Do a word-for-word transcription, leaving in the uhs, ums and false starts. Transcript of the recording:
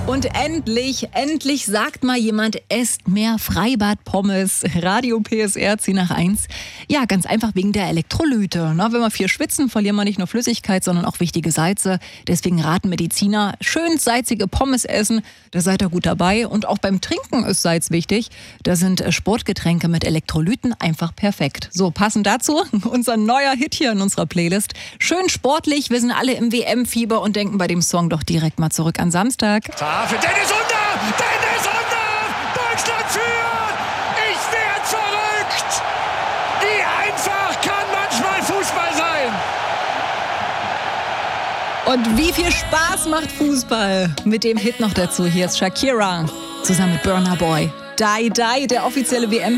Und endlich, endlich sagt mal jemand, esst mehr Freibad-Pommes. Radio P S R zehn nach eins. Ja, ganz einfach wegen der Elektrolyte. Na, wenn wir viel schwitzen, verlieren wir nicht nur Flüssigkeit, sondern auch wichtige Salze. Deswegen raten Mediziner, schön salzige Pommes essen. Da seid ihr gut dabei. Und auch beim Trinken ist Salz wichtig. Da sind Sportgetränke mit Elektrolyten einfach perfekt. So, passend dazu unser neuer Hit hier in unserer Playlist. Schön sportlich, wir sind alle im W M-Fieber und denken bei dem Song doch direkt mal zurück an Samstag. Für Dennis Undaff! Dennis Undaff! Deutschland führt! Ich werd verrückt! Wie einfach kann manchmal Fußball sein! Und wie viel Spaß macht Fußball? Mit dem Hit noch dazu. Hier ist Shakira zusammen mit Burna Boy. Die, die, der offizielle W M